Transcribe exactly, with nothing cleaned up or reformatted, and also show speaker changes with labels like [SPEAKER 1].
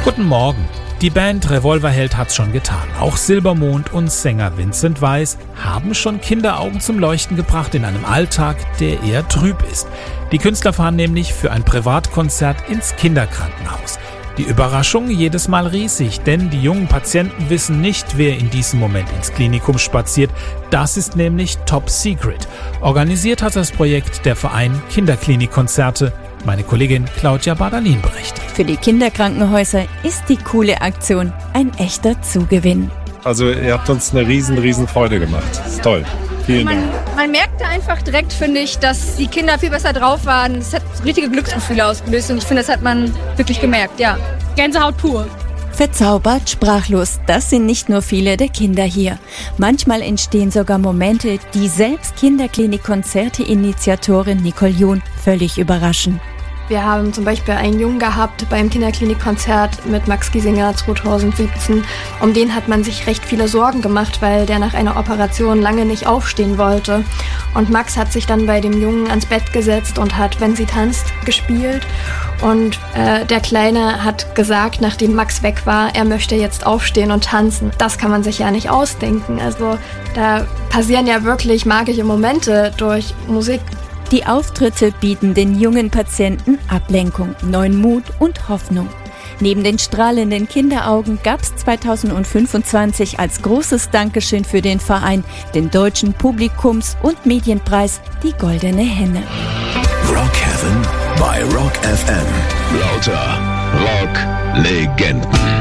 [SPEAKER 1] Guten Morgen. Die Band Revolverheld hat's schon getan. Auch Silbermond und Sänger Vincent Weiss haben schon Kinderaugen zum Leuchten gebracht in einem Alltag, der eher trüb ist. Die Künstler fahren nämlich für ein Privatkonzert ins Kinderkrankenhaus. Die Überraschung jedes Mal riesig, denn die jungen Patienten wissen nicht, wer in diesem Moment ins Klinikum spaziert. Das ist nämlich Top Secret. Organisiert hat das Projekt der Verein Kinderklinikkonzerte. Meine Kollegin Claudia Bardalin berichtet.
[SPEAKER 2] Für die Kinderkrankenhäuser ist die coole Aktion ein echter Zugewinn.
[SPEAKER 3] Also ihr habt uns eine riesen, riesen Freude gemacht. Das ist toll. Vielen
[SPEAKER 4] man,
[SPEAKER 3] Dank.
[SPEAKER 4] Man merkte einfach direkt, finde ich, dass die Kinder viel besser drauf waren. Es hat richtige Glücksgefühle ausgelöst und ich finde, das hat man wirklich gemerkt, ja. Gänsehaut pur.
[SPEAKER 2] Verzaubert, sprachlos, das sind nicht nur viele der Kinder hier. Manchmal entstehen sogar Momente, die selbst Kinderklinik-Konzerte-Initiatorin Nicole John völlig überraschen.
[SPEAKER 5] Wir haben zum Beispiel einen Jungen gehabt beim Kinderklinikkonzert mit Max Giesinger zweitausendsiebzehn. Um den hat man sich recht viele Sorgen gemacht, weil der nach einer Operation lange nicht aufstehen wollte. Und Max hat sich dann bei dem Jungen ans Bett gesetzt und hat Wenn sie tanzt gespielt. Und äh, der Kleine hat gesagt, nachdem Max weg war, er möchte jetzt aufstehen und tanzen. Das kann man sich ja nicht ausdenken. Also da passieren ja wirklich magische Momente durch Musik.
[SPEAKER 2] Die Auftritte bieten den jungen Patienten Ablenkung, neuen Mut und Hoffnung. Neben den strahlenden Kinderaugen gab es zweitausendfünfundzwanzig als großes Dankeschön für den Verein den Deutschen Publikums- und Medienpreis, die Goldene Henne.
[SPEAKER 6] Rock Heaven bei Rock F M. Lauter Rock-Legenden.